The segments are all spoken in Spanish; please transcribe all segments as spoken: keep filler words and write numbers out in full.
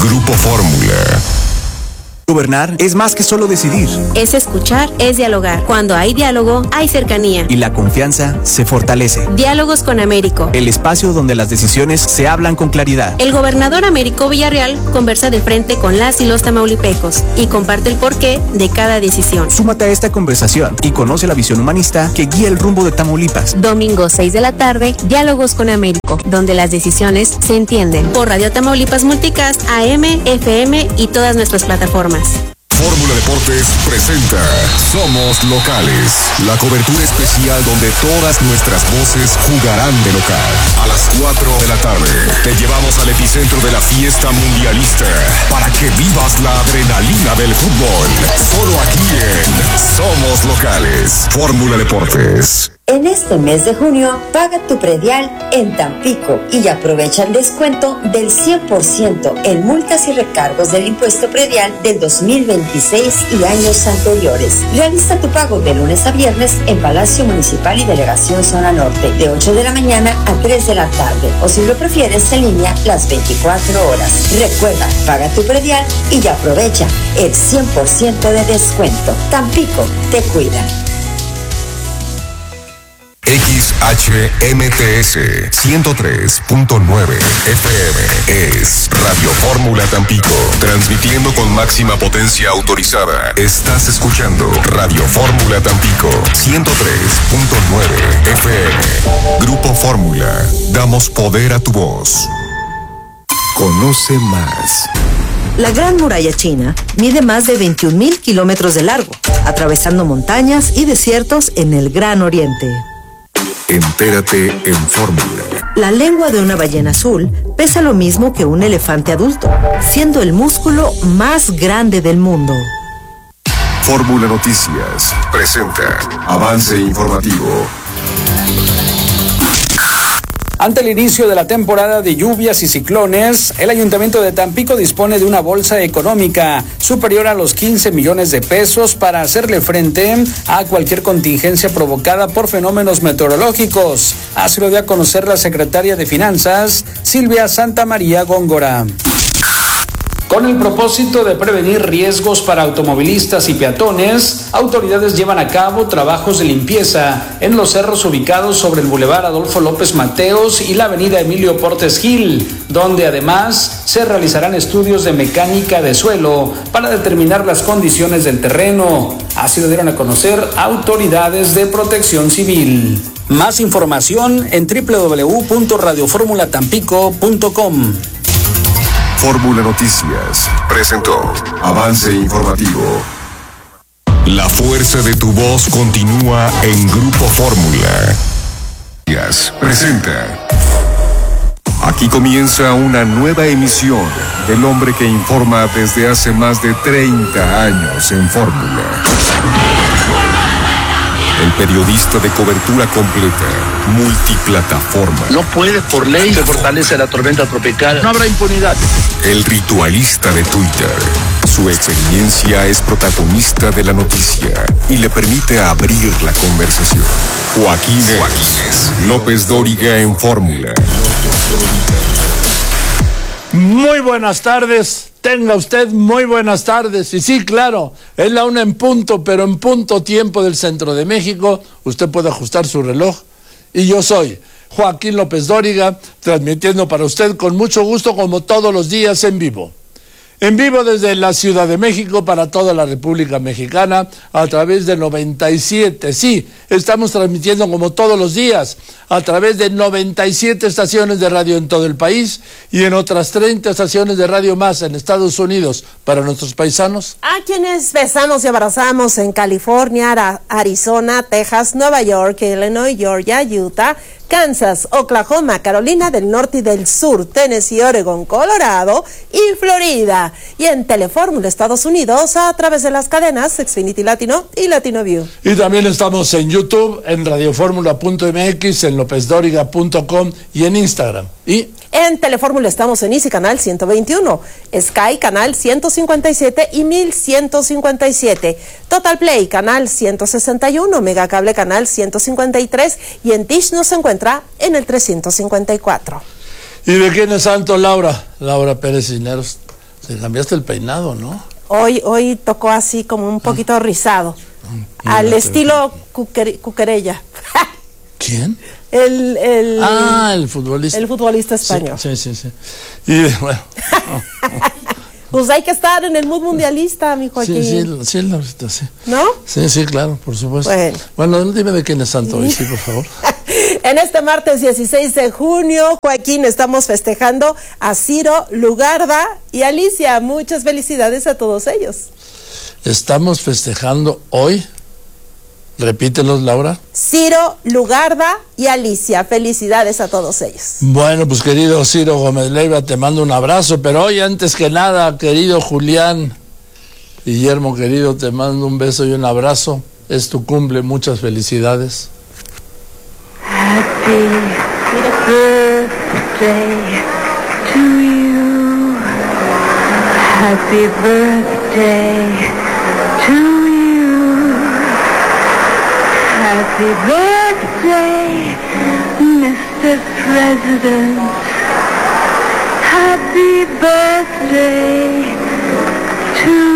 Grupo Fórmula. Gobernar es más que solo decidir. Es escuchar, es dialogar. Cuando hay diálogo, hay cercanía. Y la confianza se fortalece. Diálogos con Américo. El espacio donde las decisiones se hablan con claridad. El gobernador Américo Villarreal conversa de frente con las y los tamaulipecos y comparte el porqué de cada decisión. Súmate a esta conversación y conoce la visión humanista que guía el rumbo de Tamaulipas. Domingo seis de la tarde, Diálogos con Américo, donde las decisiones se entienden. Por Radio Tamaulipas Multicast, A M, F M y todas nuestras plataformas. Fórmula Deportes presenta Somos Locales, la cobertura especial donde todas nuestras voces jugarán de local. A las cuatro de la tarde te llevamos al epicentro de la fiesta mundialista para que vivas la adrenalina del fútbol. Solo aquí en Somos Locales. Fórmula Deportes. En este mes de junio, paga tu predial en Tampico y aprovecha el descuento del cien por ciento en multas y recargos del impuesto predial del dos mil veintiséis y años anteriores. Realiza tu pago de lunes a viernes en Palacio Municipal y Delegación Zona Norte, de ocho de la mañana a tres de la tarde, o si lo prefieres en línea, las veinticuatro horas. Recuerda, paga tu predial y aprovecha el cien por ciento de descuento. Tampico te cuida. X H M T S ciento tres punto nueve F M es Radio Fórmula Tampico, transmitiendo con máxima potencia autorizada. Estás escuchando Radio Fórmula Tampico ciento tres punto nueve F M. Grupo Fórmula, damos poder a tu voz. Conoce más. La Gran Muralla China mide más de veintiún mil kilómetros de largo, atravesando montañas y desiertos en el Gran Oriente. Entérate en Fórmula. La lengua de una ballena azul pesa lo mismo que un elefante adulto, siendo el músculo más grande del mundo. Fórmula Noticias presenta avance informativo. Ante el inicio de la temporada de lluvias y ciclones, el Ayuntamiento de Tampico dispone de una bolsa económica superior a los quince millones de pesos para hacerle frente a cualquier contingencia provocada por fenómenos meteorológicos. Así lo dio a conocer la secretaria de Finanzas, Silvia Santamaría Góngora. Con el propósito de prevenir riesgos para automovilistas y peatones, autoridades llevan a cabo trabajos de limpieza en los cerros ubicados sobre el Boulevard Adolfo López Mateos y la avenida Emilio Portes Gil, donde además se realizarán estudios de mecánica de suelo para determinar las condiciones del terreno. Así lo dieron a conocer autoridades de Protección Civil. Más información en doble u doble u doble u punto radio fórmula tampico punto com. Fórmula Noticias presentó avance informativo. La fuerza de tu voz continúa en Grupo Fórmula. Presenta. Aquí comienza una nueva emisión del hombre que informa desde hace más de treinta años en Fórmula. El periodista de cobertura completa, multiplataforma. No puede, por ley, se fortalece la tormenta tropical. No habrá impunidad. El ritualista de Twitter. Su experiencia es protagonista de la noticia y le permite abrir la conversación. Joaquín, Joaquín López Dóriga en Fórmula. Muy buenas tardes. Tenga usted muy buenas tardes. Y sí, claro, es la una en punto, pero en punto tiempo del centro de México. Usted puede ajustar su reloj. Y yo soy Joaquín López Dóriga, transmitiendo para usted con mucho gusto, como todos los días, en vivo. En vivo desde la Ciudad de México para toda la República Mexicana a través de noventa y siete. Sí, estamos transmitiendo como todos los días a través de noventa y siete estaciones de radio en todo el país y en otras treinta estaciones de radio más en Estados Unidos para nuestros paisanos. A quienes besamos y abrazamos en California, Arizona, Texas, Nueva York, Illinois, Georgia, Utah, Kansas, Oklahoma, Carolina del Norte y del Sur, Tennessee, Oregon, Colorado y Florida. Y en Telefórmula Estados Unidos a través de las cadenas Xfinity Latino y Latino View. Y también estamos en YouTube, en radioformula punto m x, en lópez dóriga punto com y en Instagram. Y en Telefórmula estamos en Easy Canal ciento veintiuno, Sky Canal ciento cincuenta y siete y mil ciento cincuenta y siete, Total Play Canal ciento sesenta y uno, Megacable Canal ciento cincuenta y tres y en Dish nos encuentra en el trescientos cincuenta y cuatro. ¿Y de quién es santo, Laura? Laura Pérez Cisneros. Te cambiaste el peinado, ¿no? Hoy, hoy tocó así como un poquito rizado, Mira, al te- estilo cuquere- cuquerella. ¿Quién? El, el, Ah, el futbolista. el futbolista español. Sí, sí, sí. sí. Y bueno. Pues hay que estar en el mood mundialista, mi Joaquín. Sí, sí, sí, Laurita, sí. ¿No? Sí, sí, claro, por supuesto. Bueno. Bueno, dime de quién es santo hoy, sí, por favor. En este martes dieciséis de junio, Joaquín, estamos festejando a Ciro, Lugarda y Alicia. Muchas felicidades a todos ellos. Estamos festejando hoy. Repítelos, Laura. Ciro, Lugarda y Alicia. Felicidades a todos ellos. Bueno, pues querido Ciro Gómez Leiva, te mando un abrazo, pero hoy antes que nada, querido Julián, Guillermo querido, te mando un beso y un abrazo. Es tu cumple, muchas felicidades. Happy birthday to you. Happy birthday to you. Happy birthday, mister President. Happy birthday to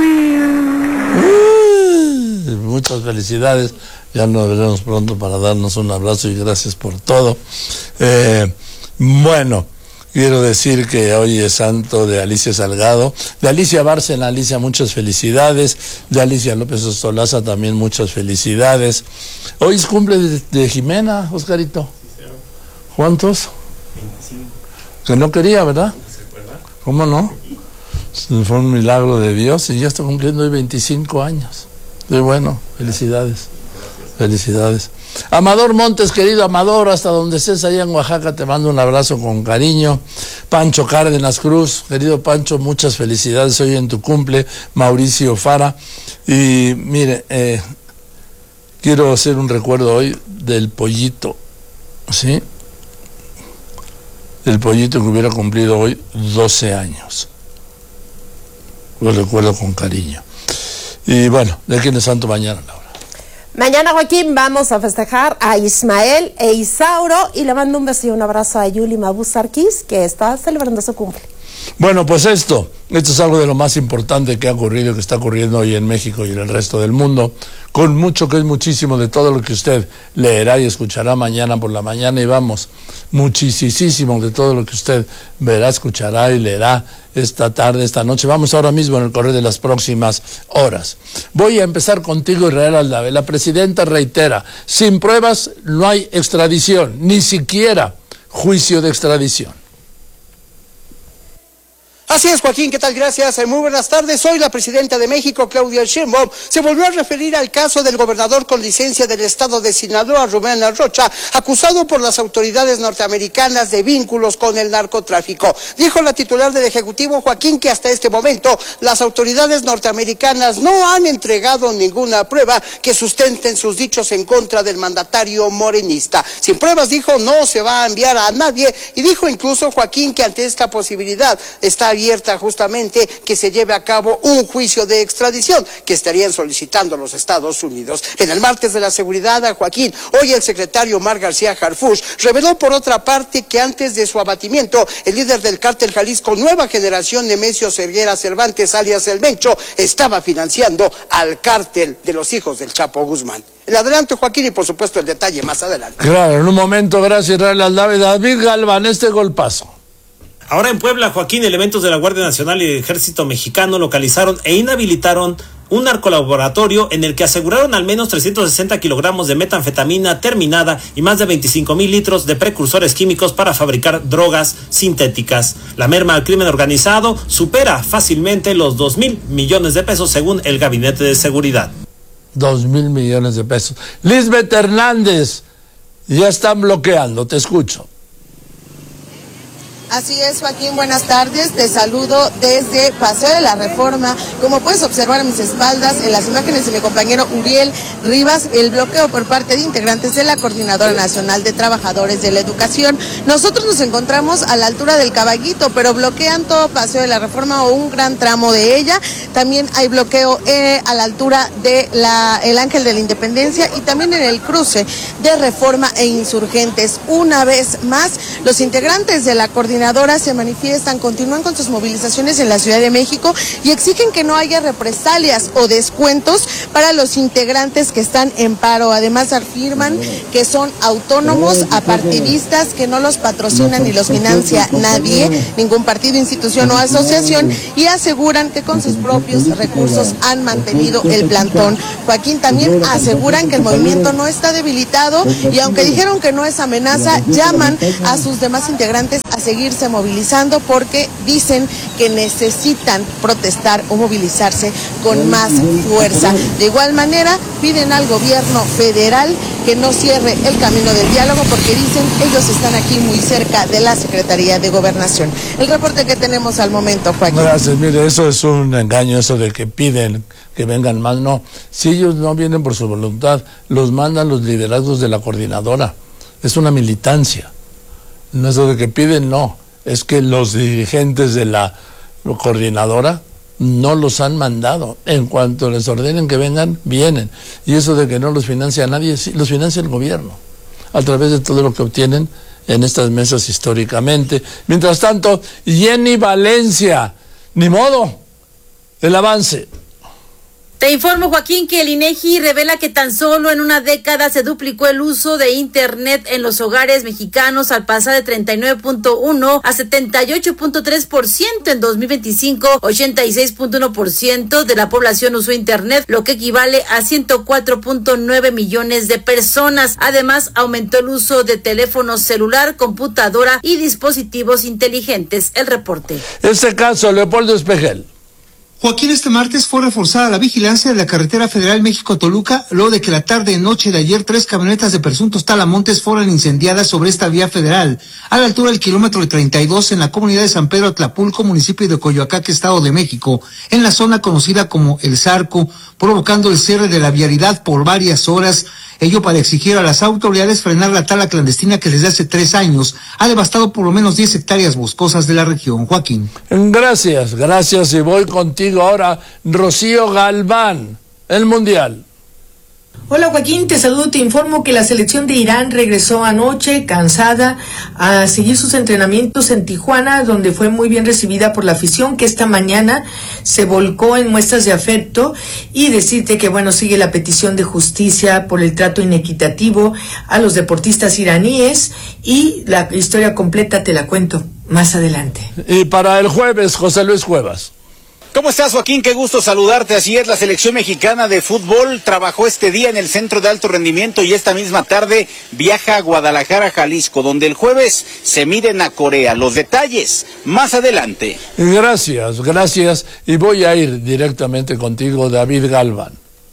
you. Muchas felicidades. Ya nos veremos pronto para darnos un abrazo y gracias por todo. Eh, bueno, quiero decir que hoy es santo de Alicia Salgado, de Alicia Bárcena. Alicia, muchas felicidades. De Alicia López Ostolaza también muchas felicidades. Hoy es cumple de, de Jimena, Oscarito. ¿Cuántos? veinticinco. Que no quería, ¿verdad? ¿Cómo no? Fue un milagro de Dios y ya está cumpliendo hoy veinticinco años. Muy bueno, felicidades. Felicidades. Amador Montes, querido Amador, hasta donde estés allá en Oaxaca, te mando un abrazo con cariño. Pancho Cárdenas Cruz, querido Pancho, muchas felicidades hoy en tu cumple. Mauricio Fara. Y mire, eh, quiero hacer un recuerdo hoy del pollito, ¿sí? El pollito que hubiera cumplido hoy doce años. Lo recuerdo con cariño. Y bueno, ¿de quién es santo mañana, Laura? Mañana, Joaquín, vamos a festejar a Ismael e Isauro y le mando un beso y un abrazo a Yuli Mabuz Sarkis, que está celebrando su cumple. Bueno, pues esto, esto es algo de lo más importante que ha ocurrido, que está ocurriendo hoy en México y en el resto del mundo, con mucho que es muchísimo de todo lo que usted leerá y escuchará mañana por la mañana, y vamos, muchísimo de todo lo que usted verá, escuchará y leerá esta tarde, esta noche. Vamos ahora mismo en el correr de las próximas horas. Voy a empezar contigo, Israel Aldave. La presidenta reitera, sin pruebas no hay extradición, ni siquiera juicio de extradición. Así es, Joaquín, ¿qué tal? Gracias. Muy buenas tardes. Hoy la presidenta de México, Claudia Sheinbaum, se volvió a referir al caso del gobernador con licencia del estado de Sinaloa, Rubén Rocha, acusado por las autoridades norteamericanas de vínculos con el narcotráfico. Dijo la titular del Ejecutivo, Joaquín, que hasta este momento las autoridades norteamericanas no han entregado ninguna prueba que sustenten sus dichos en contra del mandatario morenista. Sin pruebas, dijo, no se va a enviar a nadie, y dijo incluso, Joaquín, que ante esta posibilidad está abierta justamente que se lleve a cabo un juicio de extradición que estarían solicitando los Estados Unidos. En el martes de la seguridad, a Joaquín, hoy el secretario Omar García Harfuch reveló por otra parte que antes de su abatimiento, el líder del cártel Jalisco Nueva Generación, Nemesio Ceguera Cervantes, alias El Mencho, estaba financiando al cártel de los hijos del Chapo Guzmán. El adelanto, Joaquín, y por supuesto el detalle más adelante. Claro, en un momento, gracias, Israel Aldave. David Galván, este golpazo. Ahora en Puebla, Joaquín, elementos de la Guardia Nacional y del Ejército Mexicano localizaron e inhabilitaron un narcolaboratorio en el que aseguraron al menos trescientos sesenta kilogramos de metanfetamina terminada y más de veinticinco mil litros de precursores químicos para fabricar drogas sintéticas. La merma al crimen organizado supera fácilmente los dos mil millones de pesos según el Gabinete de Seguridad. Dos mil millones de pesos. Lisbeth Hernández, ya están bloqueando, te escucho. Así es, Joaquín, buenas tardes, te saludo desde Paseo de la Reforma. Como puedes observar a mis espaldas, en las imágenes de mi compañero Uriel Rivas, el bloqueo por parte de integrantes de la Coordinadora Nacional de Trabajadores de la Educación. Nosotros nos encontramos a la altura del Caballito, pero bloquean todo Paseo de la Reforma o un gran tramo de ella. También hay bloqueo eh, a la altura de la, el Ángel de la Independencia y también en el cruce de Reforma e Insurgentes. Una vez más, los integrantes de la Coordinadora coordinadora se manifiestan, continúan con sus movilizaciones en la Ciudad de México y exigen que no haya represalias o descuentos para los integrantes que están en paro. Además afirman que son autónomos, apartidistas, que no los patrocina ni los financia nadie, ningún partido, institución o asociación, y aseguran que con sus propios recursos han mantenido el plantón. Joaquín, también aseguran que el movimiento no está debilitado y aunque dijeron que no es amenaza, llaman a sus demás integrantes a seguirse movilizando porque dicen que necesitan protestar o movilizarse con más fuerza. De igual manera, piden al gobierno federal que no cierre el camino del diálogo porque dicen ellos están aquí muy cerca de la Secretaría de Gobernación. El reporte que tenemos al momento, Joaquín. Gracias, mire, eso es un engaño, eso de que piden que vengan más, no. Si ellos no vienen por su voluntad, los mandan los liderazgos de la coordinadora. Es una militancia. No es eso de que piden, no. Es que los dirigentes de la coordinadora no los han mandado. En cuanto les ordenen que vengan, vienen. Y eso de que no los financia nadie, sí, los financia el gobierno, a través de todo lo que obtienen en estas mesas históricamente. Mientras tanto, Jenny Valencia, ni modo, el avance. Te informo, Joaquín, que el INEGI revela que tan solo en una década se duplicó el uso de Internet en los hogares mexicanos al pasar de treinta y nueve punto uno a setenta y ocho punto tres por ciento en dos mil veinticinco. ochenta y seis punto uno por ciento de la población usó Internet, lo que equivale a ciento cuatro punto nueve millones de personas. Además, aumentó el uso de teléfono celular, computadora y dispositivos inteligentes. El reporte. Este caso, Leopoldo Espejel. Joaquín, este martes fue reforzada la vigilancia de la carretera federal México-Toluca, luego de que la tarde y noche de ayer tres camionetas de presuntos talamontes fueron incendiadas sobre esta vía federal, a la altura del kilómetro treinta y dos en la comunidad de San Pedro Atlapulco, municipio de Coyoacaque, Estado de México, en la zona conocida como El Zarco, provocando el cierre de la vialidad por varias horas, ello para exigir a las autoridades frenar la tala clandestina que desde hace tres años ha devastado por lo menos diez hectáreas boscosas de la región. Joaquín. Gracias, gracias, y voy contigo ahora, Rocío Galván, el Mundial. Hola Joaquín, te saludo, te informo que la selección de Irán regresó anoche cansada a seguir sus entrenamientos en Tijuana, donde fue muy bien recibida por la afición que esta mañana se volcó en muestras de afecto, y decirte que bueno, sigue la petición de justicia por el trato inequitativo a los deportistas iraníes, y la historia completa te la cuento más adelante. Y para el jueves, José Luis Cuevas. ¿Cómo estás, Joaquín? Qué gusto saludarte. Así es, la selección mexicana de fútbol trabajó este día en el Centro de Alto Rendimiento y esta misma tarde viaja a Guadalajara, Jalisco, donde el jueves se miden a Corea. Los detalles más adelante. Gracias, gracias. Y voy a ir directamente contigo, David Galván.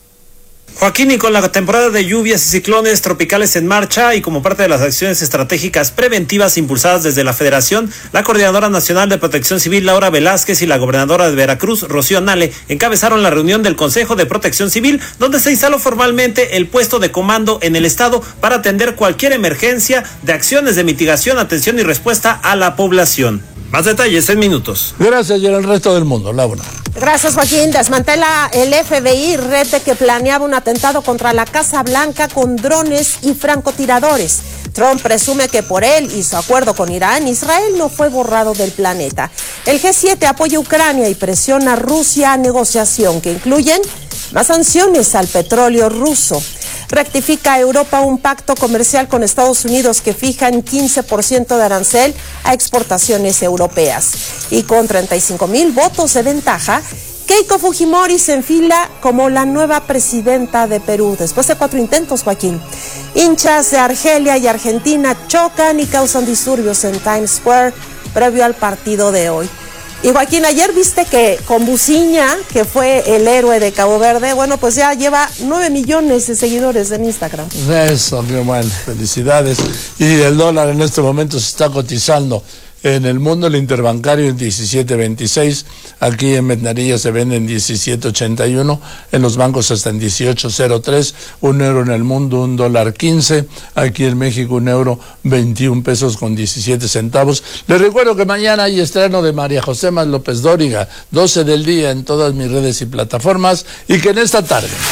Joaquín, y con la temporada de lluvias y ciclones tropicales en marcha y como parte de las acciones estratégicas preventivas impulsadas desde la Federación, la Coordinadora Nacional de Protección Civil, Laura Velázquez, y la Gobernadora de Veracruz, Rocío Nale, encabezaron la reunión del Consejo de Protección Civil, donde se instaló formalmente el puesto de comando en el estado para atender cualquier emergencia de acciones de mitigación, atención y respuesta a la población. Más detalles en minutos. Gracias, y el resto del mundo, Laura. Gracias, Joaquín. Desmantela el F B I red de que planeaba un atentado contra la Casa Blanca con drones y francotiradores. Trump presume que por él y su acuerdo con Irán, Israel no fue borrado del planeta. El G siete apoya a Ucrania y presiona a Rusia a negociación que incluyen más sanciones al petróleo ruso. Rectifica Europa un pacto comercial con Estados Unidos que fija en quince por ciento de arancel a exportaciones europeas. Y con treinta y cinco mil votos de ventaja, Keiko Fujimori se enfila como la nueva presidenta de Perú, después de cuatro intentos, Joaquín. Hinchas de Argelia y Argentina chocan y causan disturbios en Times Square previo al partido de hoy. Y Joaquín, ayer viste que con Buciña, que fue el héroe de Cabo Verde, bueno, pues ya lleva nueve millones de seguidores en Instagram. Eso, qué bueno, felicidades. Y el dólar en este momento se está cotizando en el mundo, el interbancario en diecisiete veintiséis, aquí en Metnaría se vende en diecisiete ochenta y uno, en los bancos hasta en dieciocho cero tres, un euro en el mundo, un dólar quince, aquí en México un euro veintiún pesos con diecisiete centavos. Les recuerdo que mañana hay estreno de María José Más López Dóriga, doce del día en todas mis redes y plataformas, y que en esta tarde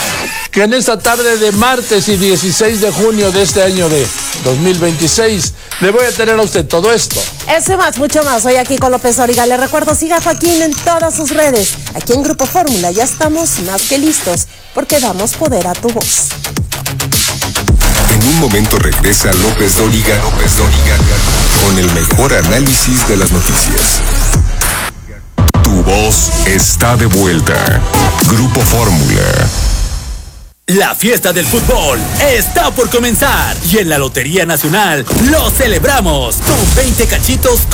que en esta tarde de martes y dieciséis de junio de este año de dos mil veintiséis le voy a tener a usted todo esto. Eso y más, mucho más. Soy aquí con López Origa. Le recuerdo, siga a Joaquín en todas sus redes. Aquí en Grupo Fórmula ya estamos más que listos porque damos poder a tu voz. En un momento regresa López Dóriga, López Dóriga, con el mejor análisis de las noticias. Tu voz está de vuelta. Grupo Fórmula. La fiesta del fútbol está por comenzar y en la Lotería Nacional lo celebramos con veinte cachitos